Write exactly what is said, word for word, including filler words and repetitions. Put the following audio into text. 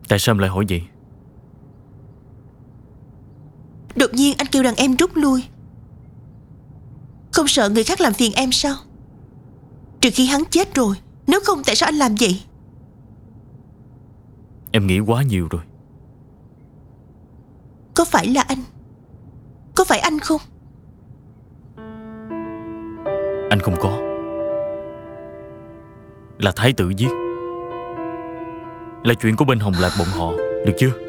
Tại sao em lại hỏi vậy? Đột nhiên anh kêu đàn em rút lui. Không sợ người khác làm phiền em sao? Trừ khi hắn chết rồi, nếu không tại sao anh làm vậy? Em nghĩ quá nhiều rồi. Có phải là anh? Có phải anh không? Anh không có. Là thái tử giết. Là chuyện của bên Hồng Lạc bọn họ. Được chưa?